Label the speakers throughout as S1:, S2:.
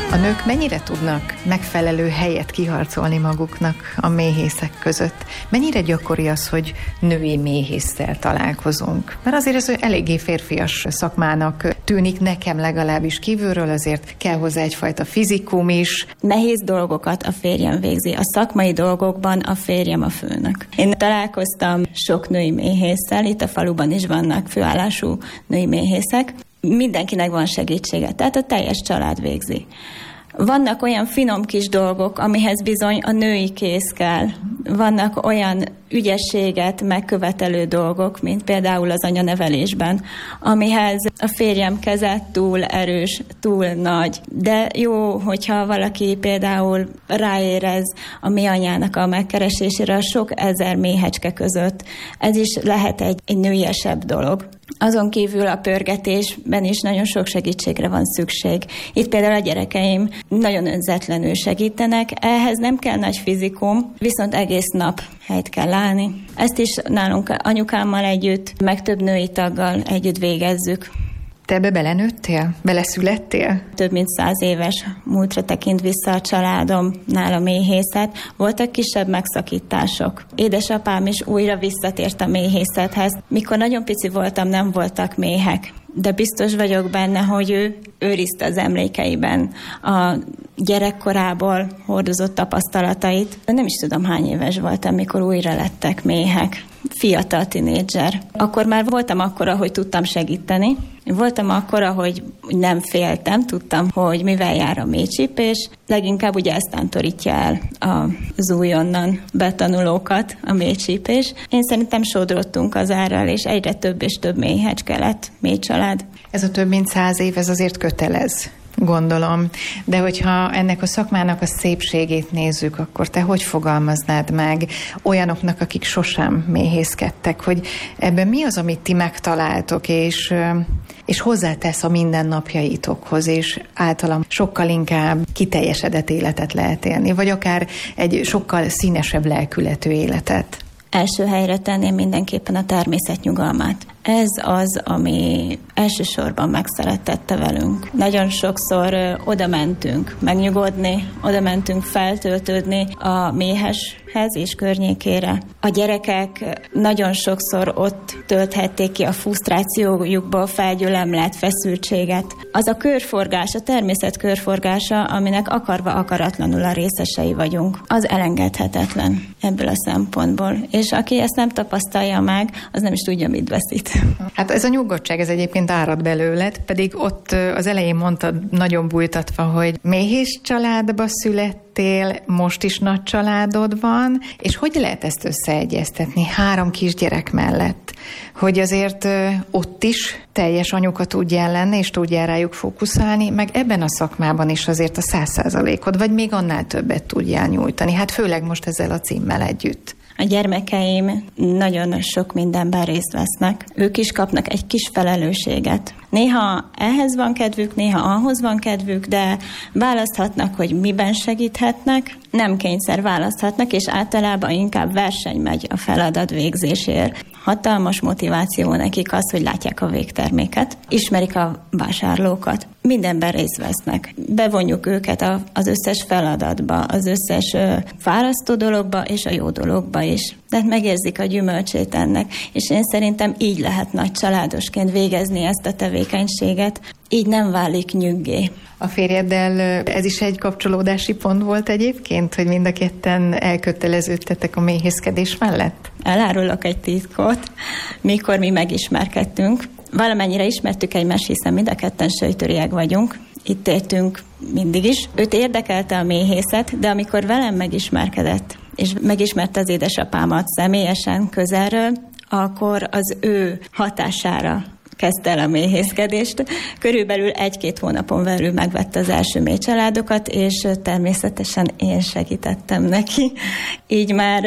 S1: A nők mennyire tudnak megfelelő helyet kiharcolni maguknak a méhészek között? Mennyire gyakori az, hogy női méhésszel találkozunk? Mert azért ez eléggé férfias szakmának tűnik nekem legalábbis kívülről, azért kell hozzá egyfajta fizikum is.
S2: Nehéz dolgokat a férjem végzi. A szakmai dolgokban a férjem a főnök. Én találkoztam sok női méhésszel, itt a faluban is vannak főállású női méhészek. Mindenkinek van segítsége, tehát a teljes család végzi. Vannak olyan finom kis dolgok, amihez bizony a női kéz kell. Vannak olyan ügyességet megkövetelő dolgok, mint például az anyanevelésben, amihez a férjem keze túl erős, túl nagy. De jó, hogyha valaki például ráérez a mi anyának a megkeresésére a sok ezer méhecske között. Ez is lehet egy nőiesebb dolog. Azon kívül a pörgetésben is nagyon sok segítségre van szükség. Itt például a gyerekeim nagyon önzetlenül segítenek, ehhez nem kell nagy fizikum, viszont egész nap helyt kell állni. Ezt is nálunk anyukámmal együtt, meg több női taggal együtt végezzük.
S1: Te ebbe belenőttél? Beleszülettél?
S2: Több mint 100 éves múltra tekint vissza a családom, nála méhészet. Voltak kisebb megszakítások. Édesapám is újra visszatért a méhészethez. Mikor nagyon pici voltam, nem voltak méhek. De biztos vagyok benne, hogy ő őrizte az emlékeiben a gyerekkorából hordozott tapasztalatait. Nem is tudom, hány éves voltam, mikor újra lettek méhek. Fiatal tinédzser. Akkor már voltam akkora, hogy tudtam segíteni. Voltam akkora, hogy nem féltem, tudtam, hogy mivel jár a méhcsípés. Leginkább ugye ezt tántorítja el az újonnan betanulókat, a méhcsípés. Én szerintem sodrottunk az árral, és egyre több és több méhecske lett, méhcsalád.
S1: Ez a több mint 100 év, ez azért kötelez, gondolom. De hogyha ennek a szakmának a szépségét nézzük, akkor te hogy fogalmaznád meg olyanoknak, akik sosem méhészkedtek, hogy ebben mi az, amit ti megtaláltok, és hozzátesz a mindennapjaitokhoz, és általam sokkal inkább kiteljesedett életet lehet élni, vagy akár egy sokkal színesebb lelkületű életet?
S2: Első helyre tenném mindenképpen a természet nyugalmát. Ez az, ami elsősorban megszerettette velünk. Nagyon sokszor oda mentünk megnyugodni, oda mentünk feltöltődni a méheshez és környékére. A gyerekek nagyon sokszor ott tölthették ki a frusztrációjukból felgyülemlett feszültséget. Az a körforgás, a természet körforgása, aminek akarva akaratlanul a részesei vagyunk, az elengedhetetlen ebből a szempontból. És aki ezt nem tapasztalja meg, az nem is tudja, mit veszít.
S1: Hát ez a nyugodtság, ez egyébként árad belőled, pedig ott az elején mondtad nagyon bújtatva, hogy méhész családba születtél, most is nagy családod van, és hogy lehet ezt összeegyeztetni 3 kisgyerek mellett? Hogy azért ott is teljes anyuka tudjál lenni, és tudjál rájuk fókuszálni, meg ebben a szakmában is azért a 100%-od, vagy még annál többet tudjál nyújtani, hát főleg most ezzel a címmel együtt.
S2: A gyermekeim nagyon sok mindenben részt vesznek. Ők is kapnak egy kis felelősséget. Néha ehhez van kedvük, néha ahhoz van kedvük, de választhatnak, hogy miben segíthetnek. Nem kényszer választhatnak, és általában inkább verseny megy a feladat végzésért. Hatalmas motiváció nekik az, hogy látják a végterméket, ismerik a vásárlókat. Mindenben részt vesznek. Bevonjuk őket az összes feladatba, az összes fárasztó dologba és a jó dologba is. Tehát megérzik a gyümölcsét ennek, és én szerintem így lehet nagy családosként végezni ezt a tevékenységet. Így nem válik nyüggé.
S1: A férjeddel ez is egy kapcsolódási pont volt egyébként, hogy mind a ketten elköteleződtetek a méhészkedés mellett?
S2: Elárulok egy titkot, mikor mi megismerkedtünk. Valamennyire ismertük egymást, hiszen mind a ketten sejtöriek vagyunk. Itt éltünk mindig is. Őt érdekelte a méhészet, de amikor velem megismerkedett, és megismerte az édesapámat személyesen, közelről, akkor az ő hatására kezdte el a méhészkedést. Körülbelül 1-2 hónapon belül megvette az első méhcsaládokat, és természetesen én segítettem neki. Így már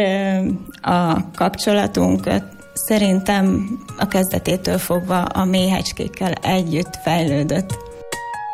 S2: a kapcsolatunk szerintem a kezdetétől fogva a méhecskékkel együtt fejlődött.